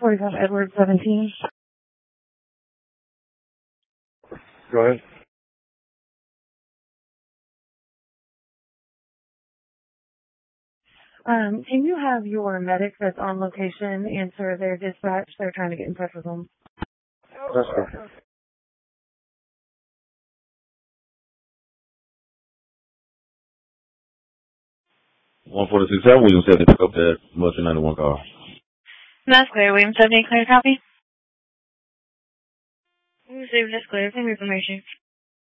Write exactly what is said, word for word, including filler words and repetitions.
forty-five Edward seventeen. Go ahead. Um, can you have your medic that's on location answer their dispatch? They're trying to get in touch with them. That's good. one forty-six seven, William said to pick up that Motion ninety-one call. That's clear. William seventy, clear copy. Received, that's clear. Same information.